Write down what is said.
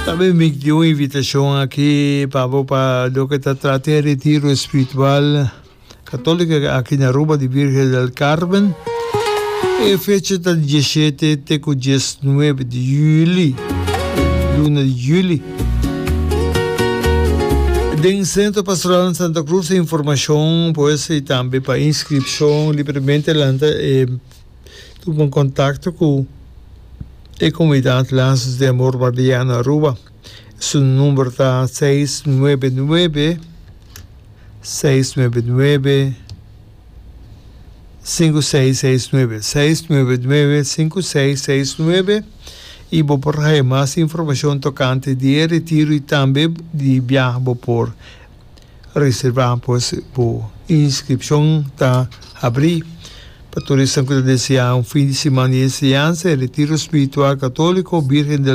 Também me deu uma invitação aqui para lo que está tratando de retiro espiritual católico aqui na Rua de Virgen del Carmen. E fecha está 17 até 19 de julho, luna de julho. Dentro do Centro Pastoral de Santa Cruz, a informação pode ser também para inscrição livremente lá. Tuve um contato com a comunidade Lanços de Amor Mariano Aruba. Seu número está 699-5669. 699-5669. E vou por aí mais informação tocante de retiro e também de viagem por reservar por inscrição está abrir. Para turistas que desejam um fim de semana e ensinança, retiro espiritual católico Virgen del